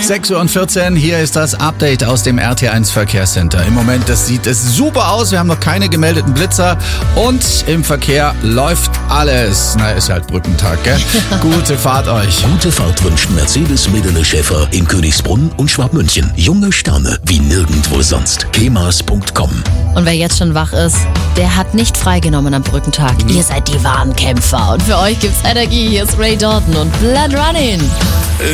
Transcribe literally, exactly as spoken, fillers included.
sechs Uhr vierzehn, hier ist das Update aus dem R T eins Verkehrscenter. Im Moment, das sieht es super aus, wir haben noch keine gemeldeten Blitzer und im Verkehr läuft alles. Na, ist halt Brückentag, gell? Gute Fahrt euch. Gute Fahrt wünschen Mercedes-Medele Schäfer in Königsbrunn und Schwabmünchen. Junge Sterne wie nirgendwo sonst. kemas punkt com. Und wer jetzt schon wach ist, der hat nicht freigenommen am Brückentag. Mhm. Ihr seid die wahren Kämpfer und für euch gibt's Energie. Hier ist Ray Dalton und Blood Running.